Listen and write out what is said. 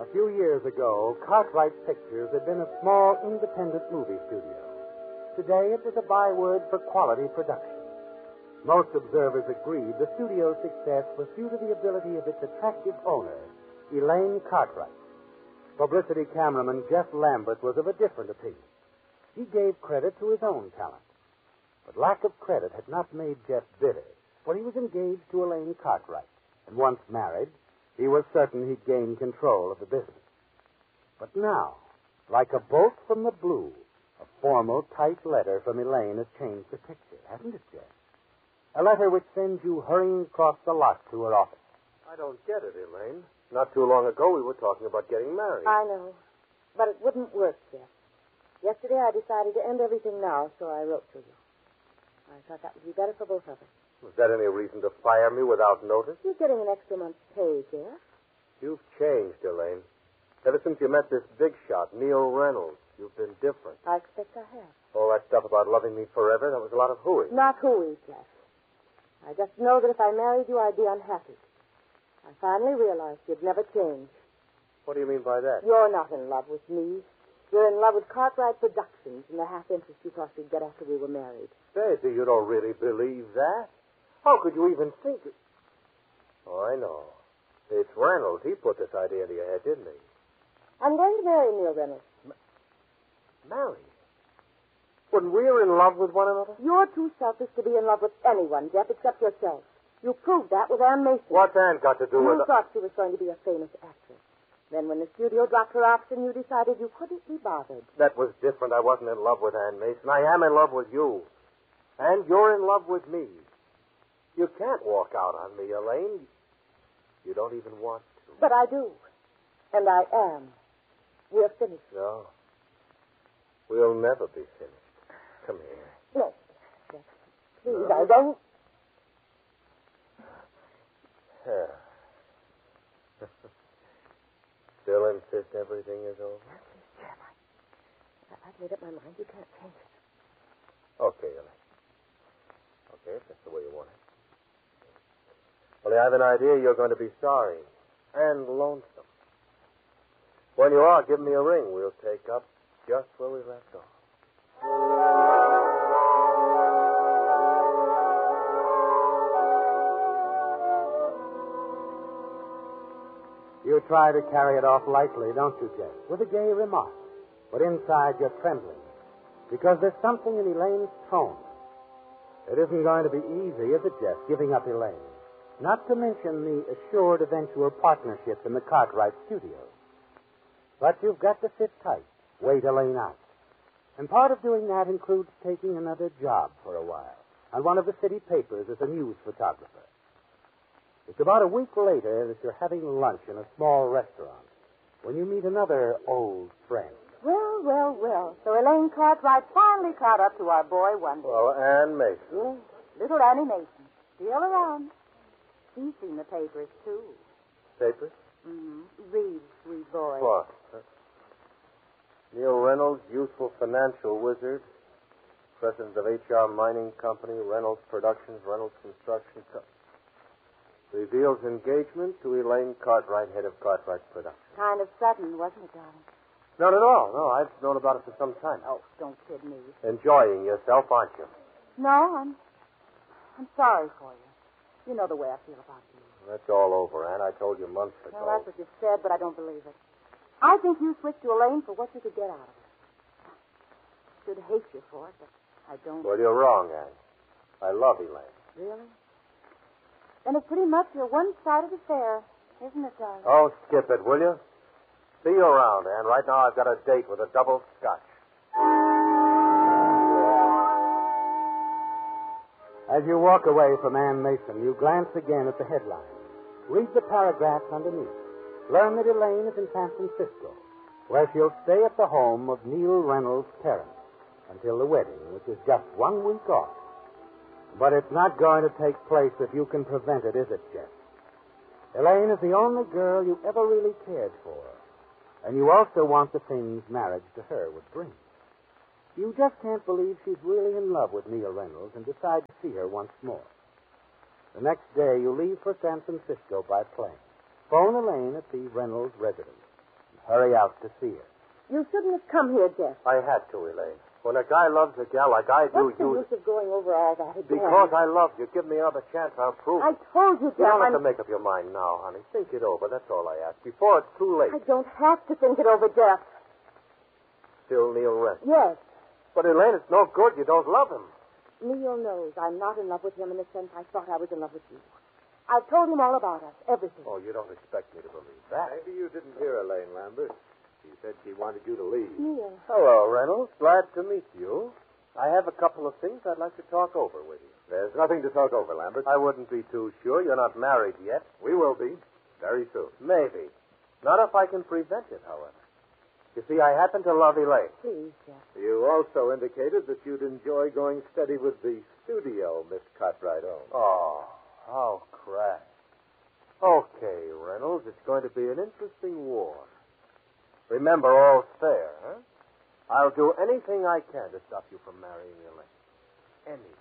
A few years ago, Cartwright Pictures had been a small, independent movie studio. Today, it was a byword for quality production. Most observers agreed the studio's success was due to the ability of its attractive owner, Elaine Cartwright. Publicity cameraman Jeff Lambert was of a different opinion. He gave credit to his own talent. But lack of credit had not made Jeff bitter, for he was engaged to Elaine Cartwright, and once married, he was certain he'd gain control of the business. But now, like a bolt from the blue, a formal, tight letter from Elaine has changed the picture, hasn't it, Jeff? A letter which sends you hurrying across the lot to her office. I don't get it, Elaine. Not too long ago, we were talking about getting married. I know. But it wouldn't work, Jeff. Yesterday, I decided to end everything now, so I wrote to you. I thought that would be better for both of us. Was that any reason to fire me without notice? You're getting an extra month's pay, Jeff. You've changed, Elaine. Ever since you met this big shot, Neil Reynolds, you've been different. I expect I have. All that stuff about loving me forever, that was a lot of hooey. Not hooey, Jeff. I just know that if I married you, I'd be unhappy. I finally realized you'd never change. What do you mean by that? You're not in love with me. You're in love with Cartwright Productions and the half-interest you thought we'd get after we were married. Stacey, you don't really believe that? How could you even think it? Oh, I know. It's Reynolds. He put this idea into your head, didn't he? I'm going to marry Neil Reynolds. Marry? When we're in love with one another? You're too selfish to be in love with anyone, Jeff, except yourself. You proved that with Ann Mason. What's Ann got to do with You it? thought she was going to be a famous actress. Then when the studio dropped her option, you decided you couldn't be bothered. That was different. I wasn't in love with Ann Mason. I am in love with you. And you're in love with me. You can't walk out on me, Elaine. You don't even want to. But I do. And I am. We're finished. No. We'll never be finished. Come here. No. Jeff, please, I don't. Still insist everything is over? Please, Jeff, I've made up my mind. You can't change it. Okay, Elaine. Okay, if that's the way you want it. Well, I have an idea you're going to be sorry and lonesome. When you are, give me a ring. We'll take up just where we left off. You try to carry it off lightly, don't you, Jeff? With a gay remark. But inside you're trembling. Because there's something in Elaine's tone. It isn't going to be easy, is it, Jeff, giving up Elaine? Not to mention the assured eventual partnership in the Cartwright studio. But you've got to sit tight, wait Elaine out. And part of doing that includes taking another job for a while on one of the city papers as a news photographer. It's about a week later that you're having lunch in a small restaurant when you meet another old friend. Well. So Elaine Cartwright finally caught up to our boy one day. Well, Ann Mason. Yes, little Annie Mason. Still around. She's seen the papers, too. Papers? Mm-hmm. Read, sweet boy. What? Neil Reynolds, youthful financial wizard, president of HR Mining Company, Reynolds Productions, Reynolds Construction Company. Reveals engagement to Elaine Cartwright, head of Cartwright Productions. Kind of sudden, wasn't it, darling? Not at all. No, I've known about it for some time. Oh, don't kid me. Enjoying yourself, aren't you? No, I'm sorry for you. You know the way I feel about you. That's all over, Ann. I told you months ago. Well, that's what you said, but I don't believe it. I think you switched to Elaine for what you could get out of her. I should hate you for it, but I don't. Well, you're wrong, Ann. I love Elaine. Really? Then it's pretty much your one-sided affair, isn't it, darling? Oh, skip it, will you? See you around, Ann. Right now I've got a date with a double scotch. As you walk away from Ann Mason, you glance again at the headline. Read the paragraphs underneath. Learn that Elaine is in San Francisco, where she'll stay at the home of Neil Reynolds' parents until the wedding, which is just 1 week off. But it's not going to take place if you can prevent it, is it, Jeff? Elaine is the only girl you ever really cared for. And you also want the things marriage to her would bring. You just can't believe she's really in love with Neil Reynolds and decide to see her once more. The next day, you leave for San Francisco by plane. Phone Elaine at the Reynolds residence. hurry out to see her. You shouldn't have come here, Jeff. I had to, Elaine. When a guy loves a gal like I do, What's the use of going over all that again? Because I love you. Give me another chance. I'll prove I it. told you, You Jeff. don't have to make up your mind now, honey. Think it over. That's all I ask. Before it's too late. I don't have to think it over, Jeff. Still Neil Rent. Yes. But, Elaine, it's no good. You don't love him. Neil knows I'm not in love with him in the sense I thought I was in love with you. I've told him all about us, everything. Oh, you don't expect me to believe that. Maybe you didn't hear Elaine Lambert. She said she wanted you to leave. Neil. Hello, Reynolds. Glad to meet you. I have a couple of things I'd like to talk over with you. There's nothing to talk over, Lambert. I wouldn't be too sure. You're not married yet. We will be. Very soon. Maybe. Not if I can prevent it, however. You see, I happen to love Elaine. Please, Jeff. You also indicated that you'd enjoy going steady with the studio Miss Cartwright owns. Oh, how crass. Okay, Reynolds, it's going to be an interesting war. Remember, all's fair, huh? I'll do anything I can to stop you from marrying Elaine. Anything.